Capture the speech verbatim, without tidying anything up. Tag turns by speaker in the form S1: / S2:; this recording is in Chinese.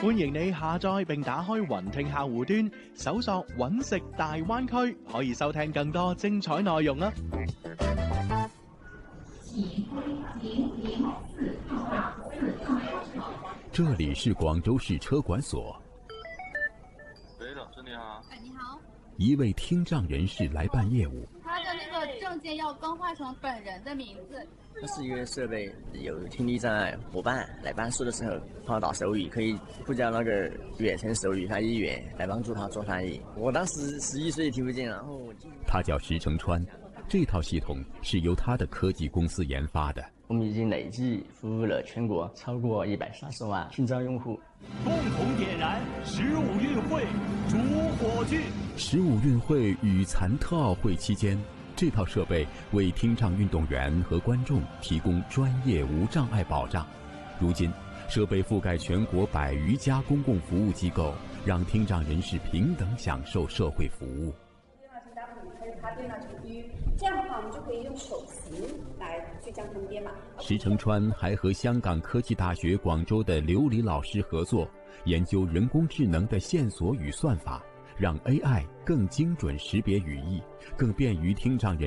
S1: 歡迎你下載並打開雲聽客戶端，搜索揾食大灣區，可以收聽更多精彩內容啊！
S2: 這裡是廣州市車管所。
S3: 喂，老師你好。
S4: 哎，你好。
S2: 一位聽障人士來辦業務。
S4: 他的那個證件要更換成本人的名字。
S5: 它是一個設備，有聽力障礙夥伴來辦事的時候，他打手語可以呼叫那個遠程手語翻譯員來幫助他做翻譯。我當時十一歲聽不見，然後
S2: 他叫石成川，這套系統是由他的科技公司研發的。
S5: 我們已經累計服務了全國超過一百三十萬聽障用戶。
S6: 共同點燃十五運會主火炬。
S2: 十五運會與殘特奧會期間，這套設備為聽障運動員和觀眾提供專業無障礙保障。如今，設備覆蓋全國百餘家公共服務機構，讓聽障人士平等享受社會服務。
S7: 這樣的話，我們就可以用手型來去將它們編碼。
S2: 石成川還和香港科技大學廣州的劉禮老師合作，研究人工智能的線索與算法，讓 A I 更精準識別語義，更便於聽障人